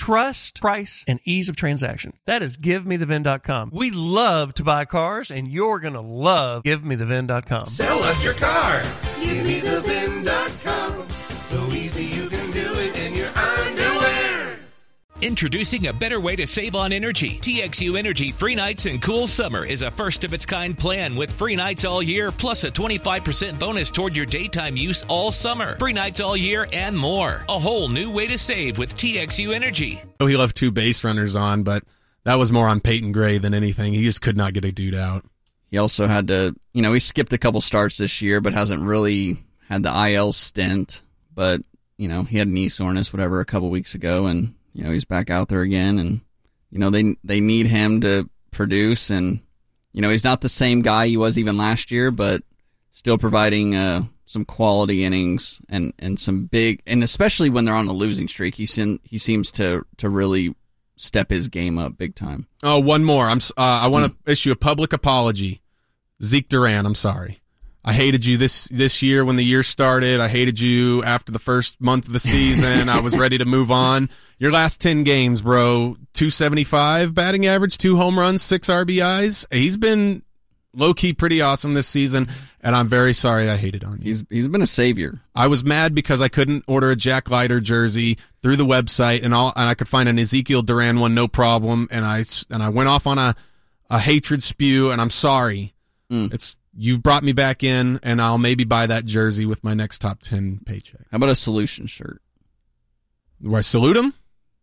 trust, price, and ease of transaction. That is GiveMeTheVin.com. We love to buy cars, and you're going to love GiveMeTheVin.com. Sell us your car. GiveMeTheVin.com. So easy you can do it in your underwear. Introducing a better way to save on energy. TXU Energy Free Nights and Cool Summer is a first-of-its-kind plan with free nights all year, plus a 25% bonus toward your daytime use all summer. Free nights all year and more. A whole new way to save with TXU Energy. He left 2 base runners on, but that was more on Peyton Gray than anything. He just could not get a dude out. He also had to, he skipped a couple starts this year, but hasn't really had the IL stint. But, he had knee soreness, whatever, a couple weeks ago, and he's back out there again, and they need him to produce, and he's not the same guy he was even last year, but still providing some quality innings and some big, and especially when they're on a losing streak, he seems to really step his game up big time. Oh, one more. I want to issue a public apology. Zeke Duran, I'm sorry. I hated you this year when the year started. I hated you after the first month of the season. I was ready to move on. Your last 10 games, bro, 275 batting average, 2 home runs, 6 RBIs. He's been low-key pretty awesome this season, and I'm very sorry I hated on you. He's been a savior. I was mad because I couldn't order a Jack Leiter jersey through the website, and I could find an Ezekiel Duran one, no problem, and I went off on a hatred spew, and I'm sorry. You've brought me back in, and I'll maybe buy that jersey with my next top 10 paycheck. How about a Solution shirt? Do I salute him?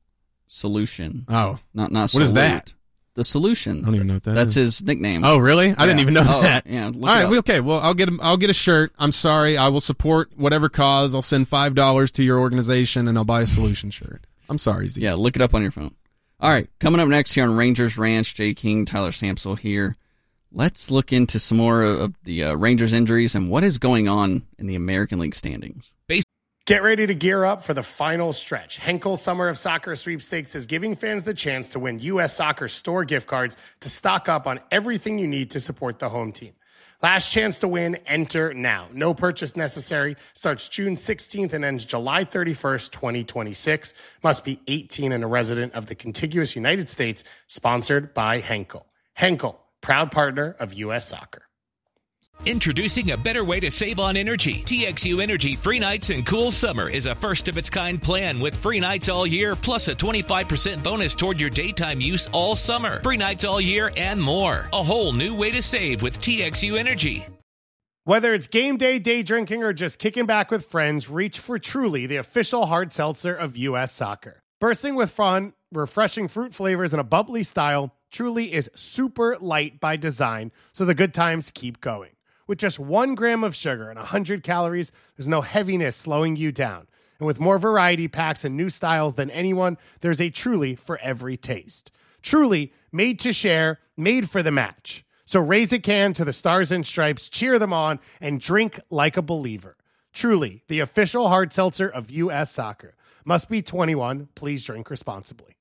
Solution. Oh. Not what salute. is that? The Solution. I don't even know what that That's is. his nickname. Oh, really? I didn't even know that. Yeah. All right. Okay. Well, I'll get a shirt. I'm sorry. I will support whatever cause. I'll send $5 to your organization, and I'll buy a Solution shirt. I'm sorry, Z. Yeah. Look it up on your phone. All right. Coming up next here on Rangers Ranch, Jay King, Tyler Samsel here. Let's look into some more of the Rangers injuries and what is going on in the American League standings. Get ready to gear up for the final stretch. Henkel Summer of Soccer Sweepstakes is giving fans the chance to win U.S. Soccer store gift cards to stock up on everything you need to support the home team. Last chance to win, enter now. No purchase necessary. Starts June 16th and ends July 31st, 2026. Must be 18 and a resident of the contiguous United States. Sponsored by Henkel. Henkel, proud partner of U.S. Soccer. Introducing a better way to save on energy. TXU Energy Free Nights and Cool Summer is a first-of-its-kind plan with free nights all year, plus a 25% bonus toward your daytime use all summer. Free nights all year and more. A whole new way to save with TXU Energy. Whether it's game day, day drinking, or just kicking back with friends, reach for Truly, the official hard seltzer of U.S. Soccer. Bursting with fun, refreshing fruit flavors, and a bubbly style, Truly is super light by design, so the good times keep going. With just 1 gram of sugar and 100 calories, there's no heaviness slowing you down. And with more variety packs and new styles than anyone, there's a Truly for every taste. Truly, made to share, made for the match. So raise a can to the Stars and Stripes, cheer them on, and drink like a believer. Truly, the official hard seltzer of U.S. Soccer. Must be 21. Please drink responsibly.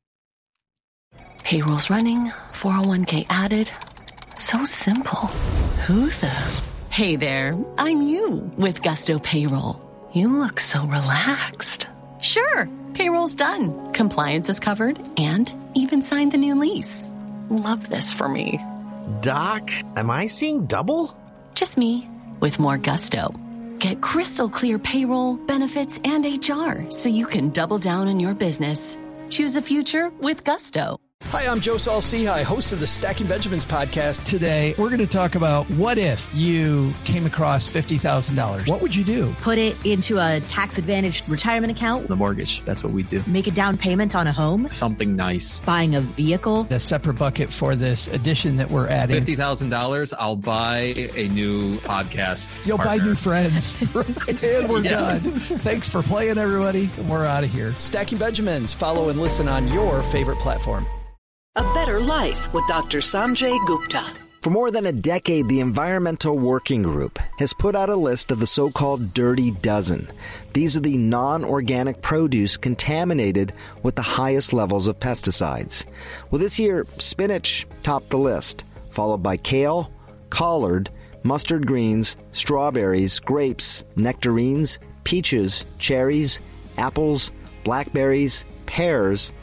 Payroll's running, 401k added. So simple. Who the... Hey there, I'm you with Gusto Payroll. You look so relaxed. Sure, payroll's done. Compliance is covered and even signed the new lease. Love this for me. Doc, am I seeing double? Just me with more Gusto. Get crystal clear payroll, benefits, and HR so you can double down on your business. Choose a future with Gusto. Hi, I'm Joe Saul-Sehy, host of the Stacking Benjamins podcast. Today, we're going to talk about what if you came across $50,000. What would you do? Put it into a tax-advantaged retirement account. The mortgage, that's what we do. Make a down payment on a home. Something nice. Buying a vehicle. A separate bucket for this addition that we're adding. $50,000, I'll buy a new podcast You'll partner. buy new friends. And we're done. Thanks for playing, everybody. And we're out of here. Stacking Benjamins. Follow and listen on your favorite platform. A Better Life with Dr. Sanjay Gupta. For more than a decade, the Environmental Working Group has put out a list of the so-called Dirty Dozen. These are the non-organic produce contaminated with the highest levels of pesticides. Well, this year, spinach topped the list, followed by kale, collard, mustard greens, strawberries, grapes, nectarines, peaches, cherries, apples, blackberries, pears,